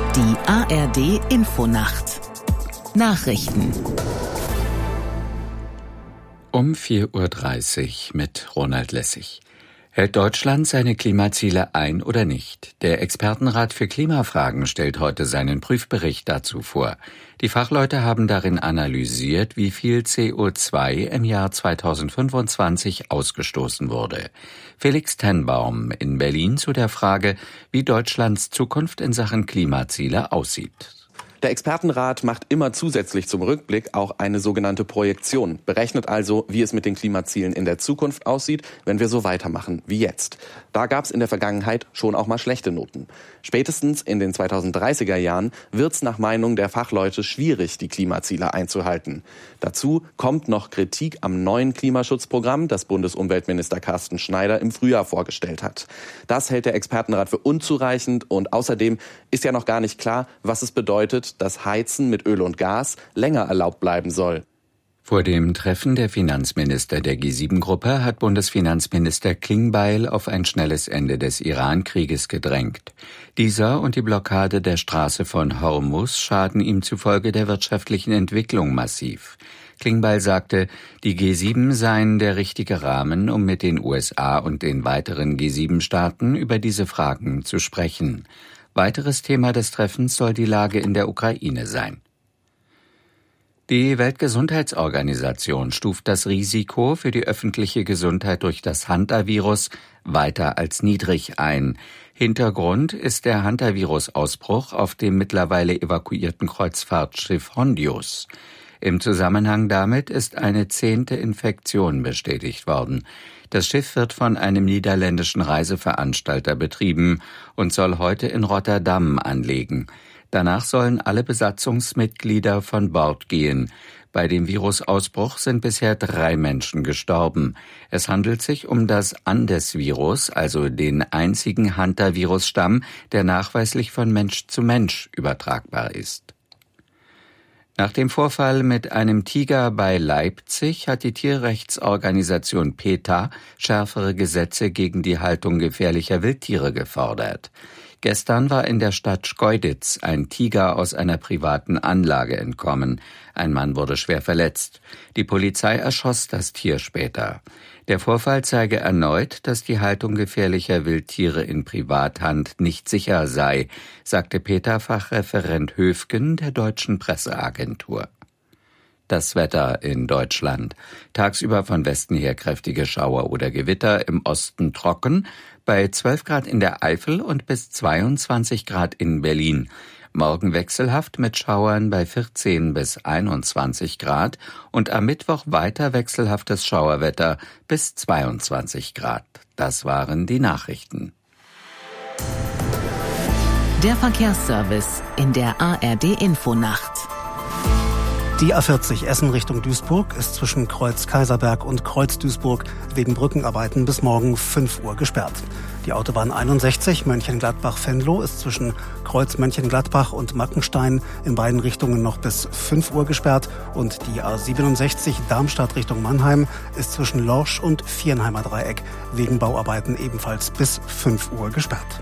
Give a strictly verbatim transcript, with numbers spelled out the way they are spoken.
Die A R D Infonacht Nachrichten um vier Uhr dreißig mit Ronald Lessig. Hält Deutschland seine Klimaziele ein oder nicht? Der Expertenrat für Klimafragen stellt heute seinen Prüfbericht dazu vor. Die Fachleute haben darin analysiert, wie viel C O zwei im Jahr zweitausendfünfundzwanzig ausgestoßen wurde. Felix Tenbaum in Berlin zu der Frage, wie Deutschlands Zukunft in Sachen Klimaziele aussieht. Der Expertenrat macht immer zusätzlich zum Rückblick auch eine sogenannte Projektion, berechnet also, wie es mit den Klimazielen in der Zukunft aussieht, wenn wir so weitermachen wie jetzt. Da gab es in der Vergangenheit schon auch mal schlechte Noten. Spätestens in den zweitausenddreißiger Jahren wird es nach Meinung der Fachleute schwierig, die Klimaziele einzuhalten. Dazu kommt noch Kritik am neuen Klimaschutzprogramm, das Bundesumweltminister Carsten Schneider im Frühjahr vorgestellt hat. Das hält der Expertenrat für unzureichend und außerdem ist ja noch gar nicht klar, was es bedeutet, dass Heizen mit Öl und Gas länger erlaubt bleiben soll. Vor dem Treffen der Finanzminister der G sieben Gruppe hat Bundesfinanzminister Klingbeil auf ein schnelles Ende des Iran-Krieges gedrängt. Dieser und die Blockade der Straße von Hormuz schaden ihm zufolge der wirtschaftlichen Entwicklung massiv. Klingbeil sagte, die G sieben seien der richtige Rahmen, um mit den U S A und den weiteren G sieben Staaten über diese Fragen zu sprechen. Weiteres Thema des Treffens soll die Lage in der Ukraine sein. Die Weltgesundheitsorganisation stuft das Risiko für die öffentliche Gesundheit durch das Hantavirus weiter als niedrig ein. Hintergrund ist der Hantavirus-Ausbruch auf dem mittlerweile evakuierten Kreuzfahrtschiff Hondius. Im Zusammenhang damit ist eine zehnte Infektion bestätigt worden. Das Schiff wird von einem niederländischen Reiseveranstalter betrieben und soll heute in Rotterdam anlegen. Danach sollen alle Besatzungsmitglieder von Bord gehen. Bei dem Virusausbruch sind bisher drei Menschen gestorben. Es handelt sich um das Andes-Virus, also den einzigen Hantavirus-Stamm, der nachweislich von Mensch zu Mensch übertragbar ist. Nach dem Vorfall mit einem Tiger bei Leipzig hat die Tierrechtsorganisation PETA schärfere Gesetze gegen die Haltung gefährlicher Wildtiere gefordert. Gestern war in der Stadt Schkeuditz ein Tiger aus einer privaten Anlage entkommen. Ein Mann wurde schwer verletzt. Die Polizei erschoss das Tier später. Der Vorfall zeige erneut, dass die Haltung gefährlicher Wildtiere in Privathand nicht sicher sei, sagte PETA-Fachreferent Höfgen der Deutschen Presseagentur. Das Wetter in Deutschland. Tagsüber von Westen her kräftige Schauer oder Gewitter, im Osten trocken, bei zwölf Grad in der Eifel und bis zweiundzwanzig Grad in Berlin. Morgen wechselhaft mit Schauern bei vierzehn bis einundzwanzig Grad und am Mittwoch weiter wechselhaftes Schauerwetter bis zweiundzwanzig Grad. Das waren die Nachrichten. Der Verkehrsservice in der A R D Infonacht. Die A vierzig Essen Richtung Duisburg ist zwischen Kreuz Kaiserberg und Kreuz Duisburg wegen Brückenarbeiten bis morgen fünf Uhr gesperrt. Die Autobahn einundsechzig Mönchengladbach-Venlo ist zwischen Kreuz Mönchengladbach und Mackenstein in beiden Richtungen noch bis fünf Uhr gesperrt und die A siebenundsechzig Darmstadt Richtung Mannheim ist zwischen Lorsch und Viernheimer Dreieck wegen Bauarbeiten ebenfalls bis fünf Uhr gesperrt.